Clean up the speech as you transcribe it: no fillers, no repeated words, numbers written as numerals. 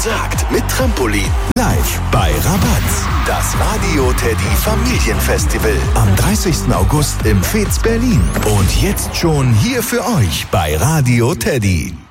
gesagt mit Trampolin. Live bei Rabatz. Das Radio Teddy Familienfestival am 30. August im Fez Berlin. Und jetzt schon hier für euch bei Radio Teddy.